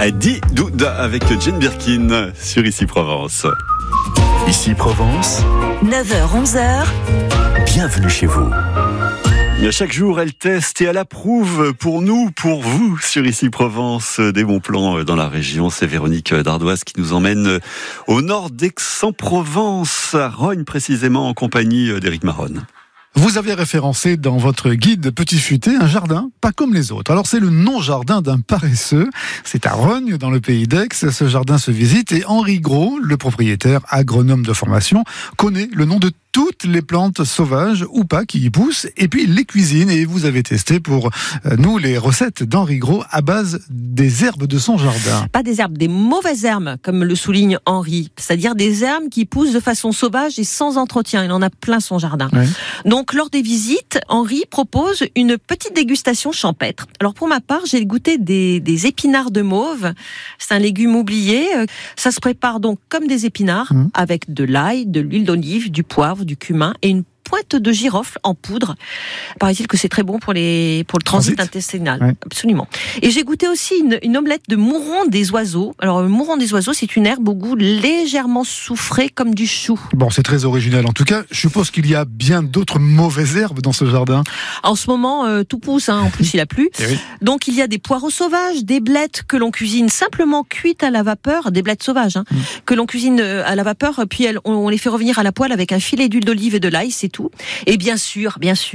Adi Douda avec Jane Birkin sur Ici Provence. Ici Provence, 9h-11h, bienvenue chez vous. Chaque jour, elle teste et elle approuve pour nous, pour vous, sur Ici Provence, des bons plans dans la région. C'est Véronique Dardoise qui nous emmène au nord d'Aix-en-Provence, à Rognes précisément, en compagnie d'Éric Maronne. Vous avez référencé dans votre guide Petit Futé un jardin pas comme les autres. Alors c'est le non-jardin d'un paresseux. C'est à Rognes, dans le pays d'Aix. Ce jardin se visite et Henri Gros, le propriétaire agronome de formation, connaît le nom de toutes les plantes sauvages ou pas qui y poussent, et puis il les cuisine. Et vous avez testé pour nous les recettes d'Henri Gros à base des herbes de son jardin. Pas des herbes, des mauvaises herbes, comme le souligne Henri. C'est-à-dire des herbes qui poussent de façon sauvage et sans entretien. Il en a plein son jardin. Oui. Donc lors des visites, Henri propose une petite dégustation champêtre. Alors pour ma part, j'ai goûté des épinards de mauve. C'est un légume oublié. Ça se prépare donc comme des épinards, avec de l'ail, de l'huile d'olive, du poivre, du cumin et une pointe de girofle en poudre. Paraît-il que c'est très bon pour le transit intestinal. Oui. Absolument. Et j'ai goûté aussi une omelette de mouron des oiseaux. Alors, le mouron des oiseaux, c'est une herbe au goût légèrement soufré comme du chou. Bon, c'est très original. En tout cas, je suppose qu'il y a bien d'autres mauvaises herbes dans ce jardin. En ce moment, tout pousse. En plus, il a plu. Oui. Donc, il y a des poireaux sauvages, des blettes que l'on cuisine simplement cuites à la vapeur, des blettes sauvages, que l'on cuisine à la vapeur, puis on les fait revenir à la poêle avec un filet d'huile d'olive et de l'ail, c'est tout. Et bien sûr,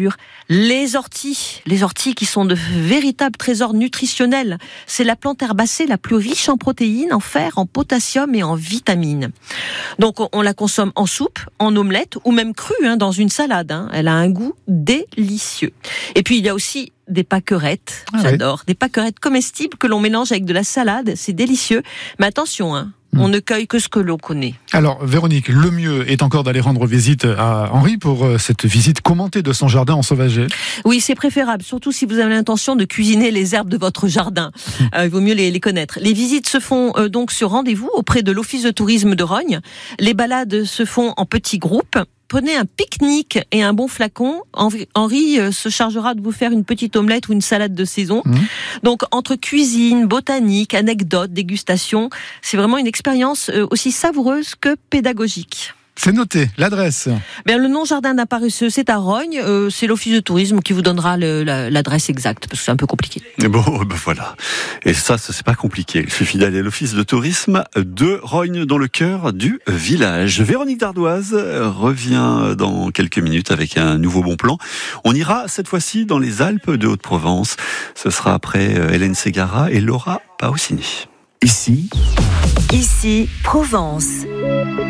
les orties qui sont de véritables trésors nutritionnels. C'est la plante herbacée la plus riche en protéines, en fer, en potassium et en vitamines. Donc on la consomme en soupe, en omelette ou même crue dans une salade. Elle a un goût délicieux. Et puis il y a aussi des pâquerettes, j'adore, des pâquerettes comestibles que l'on mélange avec de la salade, c'est délicieux. Mais attention, on ne cueille que ce que l'on connaît. Alors, Véronique, le mieux est encore d'aller rendre visite à Henri pour cette visite commentée de son jardin ensauvagé. Oui, c'est préférable, surtout si vous avez l'intention de cuisiner les herbes de votre jardin. Il vaut mieux les connaître. Les visites se font donc sur rendez-vous auprès de l'Office de tourisme de Rognes. Les balades se font en petits groupes. Prenez un pique-nique et un bon flacon. Henri se chargera de vous faire une petite omelette ou une salade de saison. Donc, entre cuisine, botanique, anecdotes, dégustation, c'est vraiment une expérience aussi savoureuse que pédagogique. C'est noté. L'adresse? Le non-jardin d'un paresseux, c'est à Rognes. C'est l'Office de tourisme qui vous donnera l'adresse exacte, parce que c'est un peu compliqué. Bon, voilà. Et ça, c'est pas compliqué. Il suffit d'aller à l'Office de tourisme de Rognes, dans le cœur du village. Véronique Dardoise revient dans quelques minutes avec un nouveau bon plan. On ira cette fois-ci dans les Alpes de Haute-Provence. Ce sera après Hélène Ségara et Laura Pausini. Ici Provence.